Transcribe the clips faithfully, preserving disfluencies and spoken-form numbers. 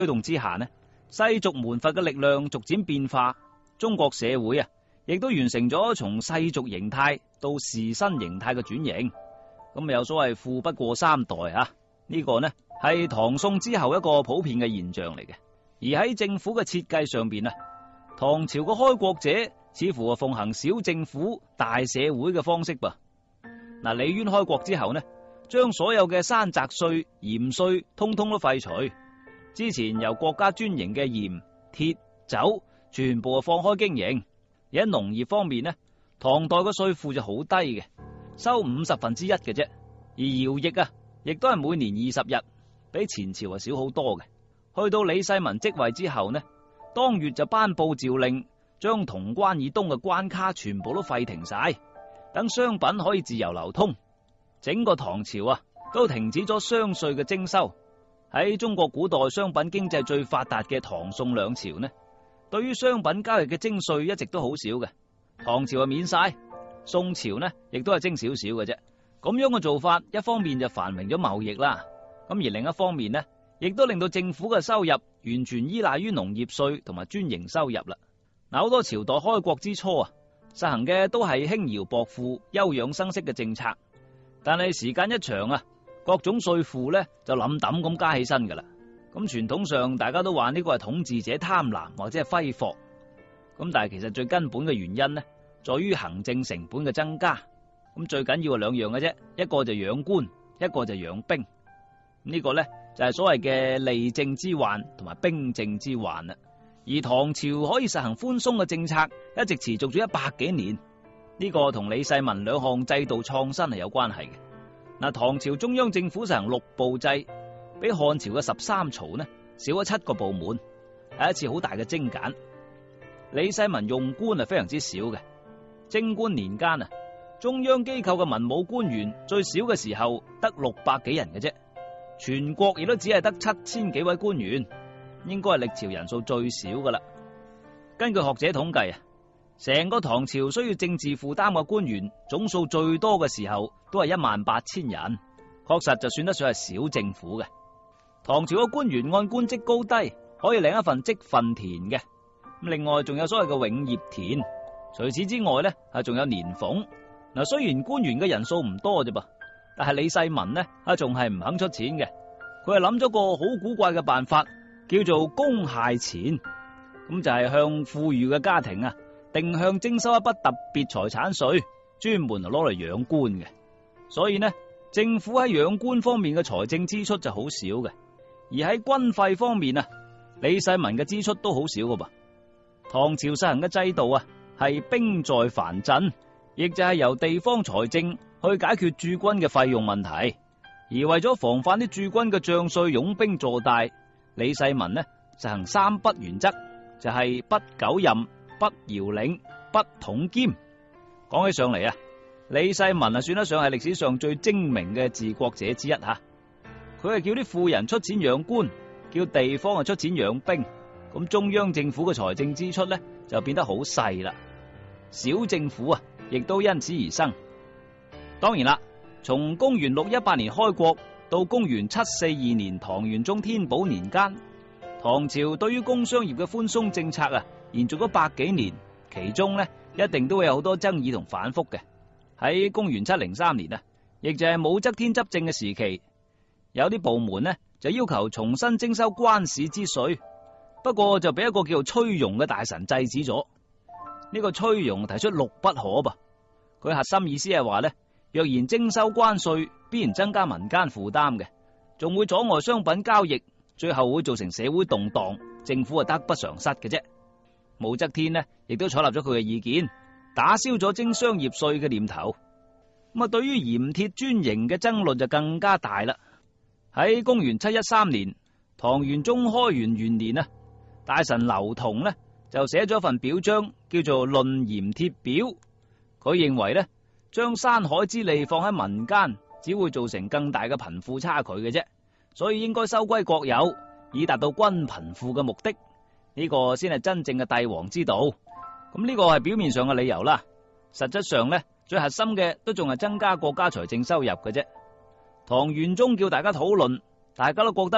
推動之下呢，世俗門閥嘅力量逐漸變化，中國社會啊，亦都完成咗從世俗形態到士紳形態嘅轉型。咁有所謂富不過三代啊，呢個呢係唐宋之後一個普遍嘅現象嚟嘅。而喺政府嘅設計上邊啊，唐朝嘅開國者似乎係奉行小政府大社會嘅方式噃。嗱，李淵開國之後呢，將所有嘅山澤稅、鹽稅通通都廢除，之前由國家專營嘅鹽、鐵、酒全部放開經營。而喺農業方面呢，唐代嘅稅負就好低嘅，收五十分之一嘅啫。而徭役啊，亦都係每年二十日，比前朝啊少好多嘅。去到李世民即位之後呢，當月就頒布詔令，將潼關以東嘅關卡全部都廢停晒，等商品可以自由流通。整個唐朝啊，都停止咗商稅嘅徵收。喺中國古代商品經濟最發達嘅唐宋兩朝呢，對於商品交易嘅徵稅一直都好少嘅。唐朝啊免晒，宋朝呢亦都係徵少少嘅啫。咁樣嘅做法，一方面就繁榮咗貿易啦，咁而另一方面呢，亦都令到政府嘅收入完全依賴於農業稅同埋專營收入啦。嗱，好多朝代開國之初啊，實行嘅都係輕徭薄賦、休養生息嘅政策，但係時間一長啊，各種稅負咧就冧抌咁加起身噶啦。咁傳統上大家都話呢個係統治者貪婪或者係揮霍，咁但係其實最根本嘅原因呢，在於行政成本嘅增加。咁最緊要係兩樣嘅啫，一個就養官，一個就養兵。呢個呢，就係所謂嘅利政之患同埋兵政之患啦。而唐朝可以實行寬鬆嘅政策，一直持續咗一百幾年，呢個同李世民兩項制度創新係有關係嘅。嗱，唐朝中央政府實行六部制，比漢朝嘅十三曹呢少咗七個部門，係一次好大嘅精簡。李世民用官係非常之少嘅，貞觀年間啊，中央機構嘅文武官員最少嘅時候得六百幾人嘅啫，全國亦都只係得七千幾位官員，應該係歷朝人數最少噶啦。根據學者統計啊，成個唐朝需要政治負擔嘅官員總數最多嘅時候都係一萬八千人，確實就算得上係小政府嘅。唐朝嘅官員按官職高低可以領一份職分田嘅，咁另外仲有所謂嘅永業田。除此之外呢，係仲有年俸。嗱，雖然官員嘅人數唔多啫噃，但係李世民呢啊仲係唔肯出錢嘅。佢係諗咗個好古怪嘅辦法，叫做公械錢。咁就係向富裕嘅家庭啊定向徵收一筆特別財產稅，專門攞嚟養官嘅。所以呢，政府喺養官方面嘅財政支出就好少嘅。而喺軍費方面啊，李世民嘅支出都好少噶噃。唐朝實行嘅制度啊係兵在藩鎮，亦就係由地方財政去解決駐軍嘅費用問題。而為咗防範啲駐軍嘅將帥擁兵坐大，李世民呢實行三不原則，就係、是、不久任、不遙領、不統兼。講起上嚟啊，李世民啊算得上係歷史上最精明嘅治國者之一吓。佢係叫啲富人出錢養官，叫地方啊出錢養兵，咁中央政府嘅財政支出呢就變得好細啦。小政府啊亦都因此而生。當然啦，從公元六一八年開國到公元七四二年唐玄宗天寶年間，唐朝對於工商業嘅寬鬆政策啊延續咗百幾年，其中呢一定都會有好多爭議同反覆嘅。喺公元七零三年啊，亦就係武則天執政嘅時期，有啲部門呢就要求重新徵收關市之稅，不過就俾一個叫做崔融嘅大臣制止咗。呢、這個崔融提出六不可噃，佢核心意思係話呢，若然徵收關稅，必然增加民間負擔嘅，仲會阻礙商品交易，最後會造成社會動盪，政府係得不償失嘅啫。武則天呢亦都採納咗佢嘅意見，打消咗徵商業稅嘅念頭。咁啊，對於鹽鐵專營嘅爭論就更加大啦。喺公元七一三年，唐玄宗開元元年啊，大臣劉同呢就寫咗一份表彰，叫做《論鹽鐵表》。佢認為呢，將山海之利放喺民間，只會造成更大嘅貧富差距嘅啫，所以應該收歸國有，以達到均貧富嘅目的。呢、這個先係真正嘅帝王之道。咁呢個係表面上嘅理由啦，實質上呢，最核心嘅都仲係增加國家財政收入嘅啫。唐玄宗叫大家討論，大家都覺得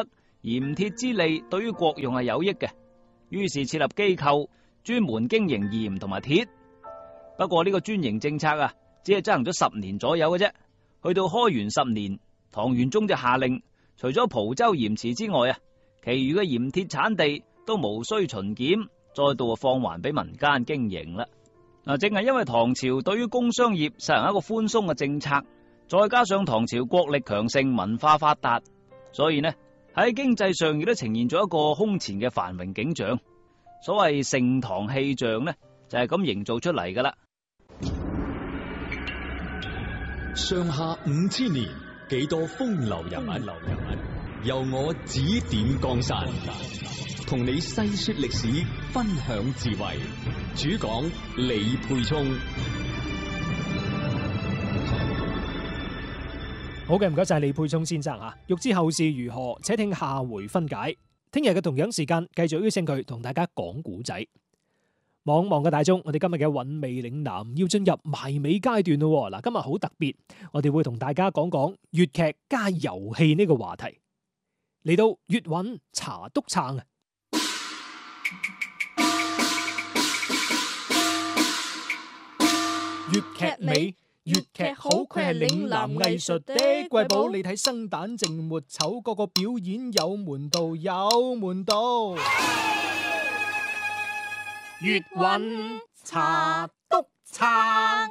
鹽鐵之利對於國用係有益嘅，於是設立機構專門經營鹽同埋鐵。不過呢個專營政策啊，只係執行咗十年左右嘅啫。去到開元十年，唐玄宗就下令，除咗蒲州鹽池之外啊，其餘嘅鹽鐵產地都無需巡檢，再度放還俾民間經營啦。嗱，正係因為唐朝對於工商業實行一個寬鬆嘅政策，再加上唐朝國力強盛、文化發達，所以呢喺經濟上亦都呈現咗一個空前嘅繁榮景象。所謂盛唐氣象呢，就係咁營造出嚟噶啦。 上下五千年，幾多風流人物，由我指點江山，同你細說歷史，分享智慧。主講李沛聰。 好嘅，唔該晒李沛聰先生啊！欲知後事如何，且聽下回分解。聽日嘅同樣時間，繼續邀請佢同大家講古仔。望望嘅大眾，我哋今日嘅韻味嶺南要進入埋尾階段咯。嗱，今日好特別，我哋會同大家講講粵劇加遊戲呢個話題。嚟到粵韻茶篤撐啊！粵劇美，粵劇好，佢係嶺南藝術的瑰寶。你睇生旦淨末丑，個個表演有門道，有門道。粵韻茶篤撐，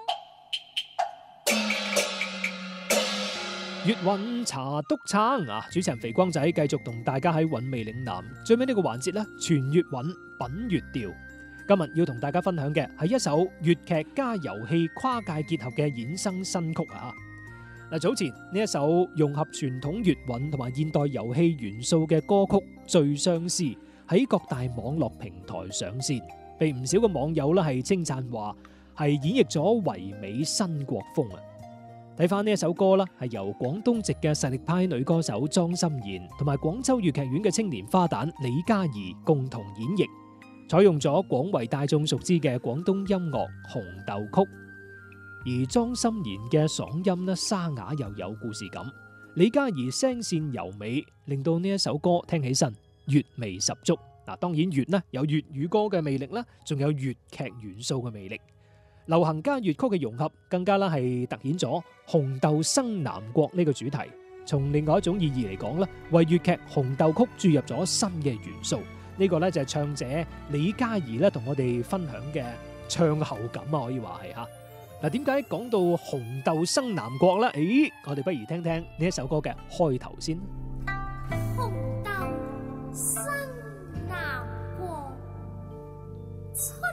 粵韻茶篤撐啊！主持人肥光仔繼續同大家喺韻味嶺南最尾呢個環節咧，全粵韻品粵調。今日要同大家分享嘅係一首粵劇加遊戲跨界結合嘅衍生新曲啊！嗱，早前呢一首融合傳統粵韻同埋現代遊戲元素嘅歌曲《最相思》喺各大網絡平台上線。被唔少嘅網友咧係稱讚話係演繹咗唯美新國風啊！睇翻呢一首歌啦，係由廣東籍嘅實力派女歌手莊心妍同埋廣州粵劇院嘅青年花旦李嘉怡共同演繹，採用咗廣為大眾熟知嘅廣東音樂紅豆曲，而莊心妍嘅嗓音呢沙啞又有故事感，李嘉怡聲線柔美，令到呢一首歌聽起身粵味十足。嗱，當然粵呢有粵語歌嘅魅力啦，仲有粵劇元素嘅魅力，流行加粵曲嘅融合，更加啦係凸顯咗紅豆生南國呢個主題。從另外一種意義嚟講咧，為粵劇紅豆曲注入咗新嘅元素。呢個咧就係唱者李嘉怡咧同我哋分享嘅唱後感啊，可以話係吓。嗱，點解講到紅豆生南國咧？誒，我哋不如聽聽呢一首歌嘅開頭先。 紅豆生南國，春